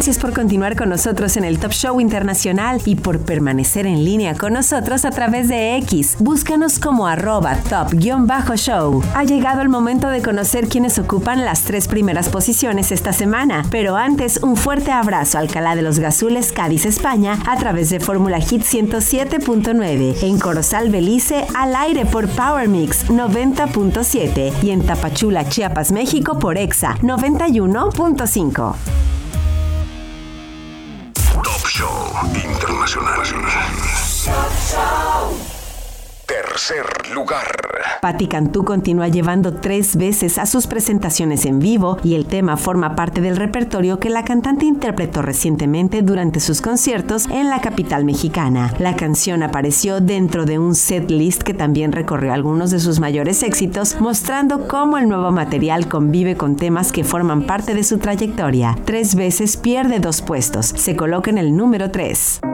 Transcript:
Gracias por continuar con nosotros en el Top Show Internacional y por permanecer en línea con nosotros a través de X. Búscanos como @top_show. Ha llegado el momento de conocer quiénes ocupan las 3 primeras posiciones esta semana, pero antes un fuerte abrazo a Alcalá de los Gazules, Cádiz, España, a través de Fórmula Hit 107.9, en Corozal, Belice, al aire por Power Mix 90.7 y en Tapachula, Chiapas, México por Exa 91.5. Top Show Internacional. Tercer lugar. Patti Cantú continúa llevando 3 veces a sus presentaciones en vivo y el tema forma parte del repertorio que la cantante interpretó recientemente durante sus conciertos en la capital mexicana. La canción apareció dentro de un set list que también recorrió algunos de sus mayores éxitos, mostrando cómo el nuevo material convive con temas que forman parte de su trayectoria. 3 veces pierde 2 puestos. Se coloca en el número 3.